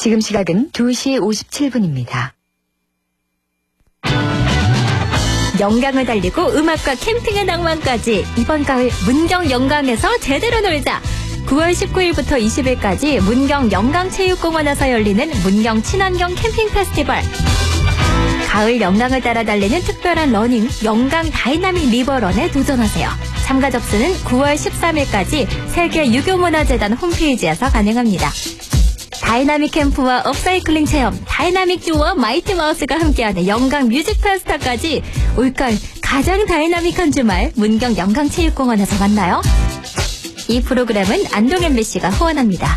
지금 시각은 2시 57분입니다. 영광을 달리고 음악과 캠핑의 낭만까지 이번 가을 문경 영광에서 제대로 놀자. 9월 19일부터 20일까지 문경 영광체육공원에서 열리는 문경 친환경 캠핑 페스티벌. 가을 영광을 따라 달리는 특별한 러닝 영광 다이나믹 리버런에 도전하세요. 참가 접수는 9월 13일까지 세계유교문화재단 홈페이지에서 가능합니다. 다이나믹 캠프와 업사이클링 체험, 다이나믹 듀오와 마이티 마우스가 함께하는 영광 뮤직 페스타까지 올가을 가장 다이나믹한 주말 문경 영광체육공원에서 만나요. 이 프로그램은 안동 MBC가 후원합니다.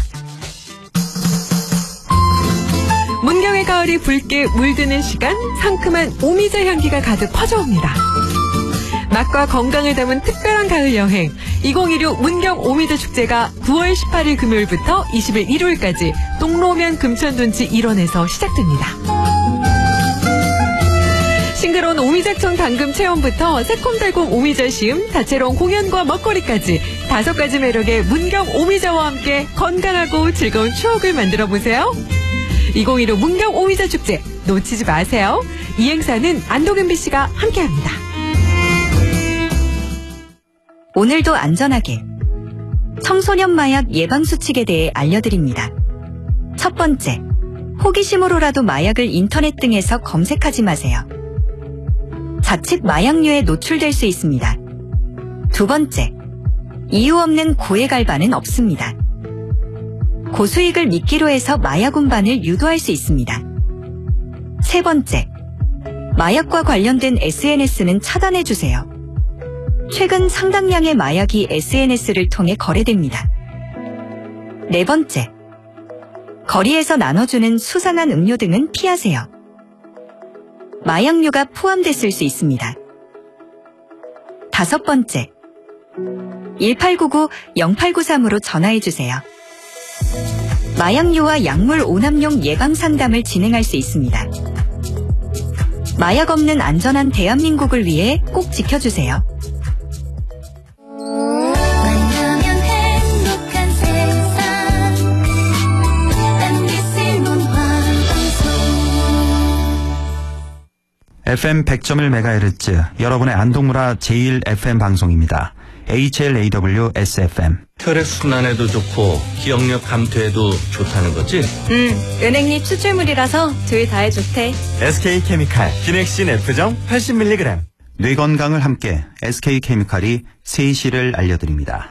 문경의 가을이 붉게 물드는 시간, 상큼한 오미자 향기가 가득 퍼져옵니다. 맛과 건강을 담은 특별한 가을 여행 2016 문경 오미자 축제가 9월 18일 금요일부터 20일 일요일까지 똥로면 금천둔치 일원에서 시작됩니다. 싱그러운 오미자청 당금 체험부터 새콤달콤 오미자 시음, 다채로운 공연과 먹거리까지 5가지 매력의 문경 오미자와 함께 건강하고 즐거운 추억을 만들어보세요. 2015 문경 오미자 축제 놓치지 마세요. 이 행사는 안동 MBC가 함께합니다. 오늘도 안전하게 청소년 마약 예방 수칙에 대해 알려드립니다. 첫 번째, 호기심으로라도 마약을 인터넷 등에서 검색하지 마세요. 자칫 마약류에 노출될 수 있습니다. 두 번째, 이유 없는 고액 알바는 없습니다. 고수익을 미끼로 해서 마약 운반을 유도할 수 있습니다. 세 번째, 마약과 관련된 SNS는 차단해주세요. 최근 상당량의 마약이 SNS를 통해 거래됩니다. 네 번째, 거리에서 나눠주는 수상한 음료 등은 피하세요. 마약류가 포함됐을 수 있습니다. 다섯 번째, 1899-0893으로 전화해주세요. 마약류와 약물 오남용 예방 상담을 진행할 수 있습니다. 마약 없는 안전한 대한민국을 위해 꼭 지켜주세요. FM 100.1MHz, 여러분의 안동문화 제1FM 방송입니다. HLAW SFM. 혈액순환에도 좋고 기억력 감퇴에도 좋다는 거지? 은행잎 추출물이라서 둘 다에 좋대. SK케미칼 기넥신 F정 80mg. 뇌 건강을 함께 SK케미칼이 3시를 알려드립니다.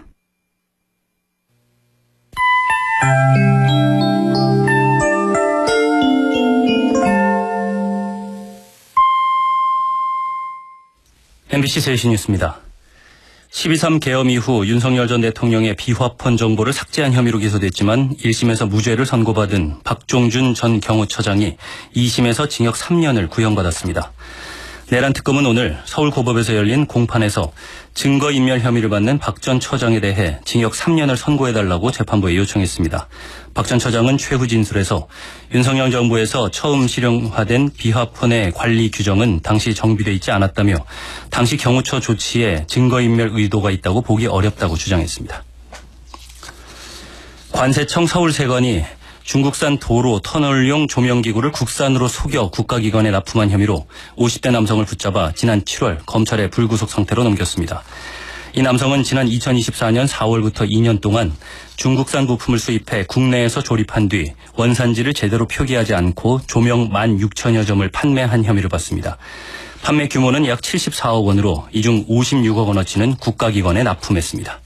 MBC 3시 뉴스입니다. 12.3 계엄 이후 윤석열 전 대통령의 비화폰 정보를 삭제한 혐의로 기소됐지만 1심에서 무죄를 선고받은 박종준 전 경호처장이 2심에서 징역 3년을 구형받았습니다. 내란 특검은 오늘 서울고법에서 열린 공판에서 증거인멸 혐의를 받는 박 전 처장에 대해 징역 3년을 선고해달라고 재판부에 요청했습니다. 박 전 처장은 최후 진술에서 윤석열 정부에서 처음 실용화된 비화폰의 관리 규정은 당시 정비돼 있지 않았다며 당시 경호처 조치에 증거인멸 의도가 있다고 보기 어렵다고 주장했습니다. 관세청 서울세관이 중국산 도로 터널용 조명기구를 국산으로 속여 국가기관에 납품한 혐의로 50대 남성을 붙잡아 지난 7월 검찰에 불구속 상태로 넘겼습니다. 이 남성은 지난 2024년 4월부터 2년 동안 중국산 부품을 수입해 국내에서 조립한 뒤 원산지를 제대로 표기하지 않고 조명 16,000여 점을 판매한 혐의를 받습니다. 판매 규모는 약 74억 원으로 이 중 56억 원어치는 국가기관에 납품했습니다.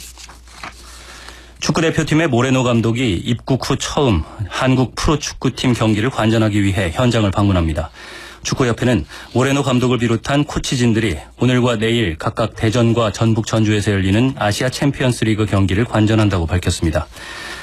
축구대표팀의 모레노 감독이 입국 후 처음 한국 프로축구팀 경기를 관전하기 위해 현장을 방문합니다. 축구협회는 모레노 감독을 비롯한 코치진들이 오늘과 내일 각각 대전과 전북 전주에서 열리는 아시아 챔피언스 리그 경기를 관전한다고 밝혔습니다.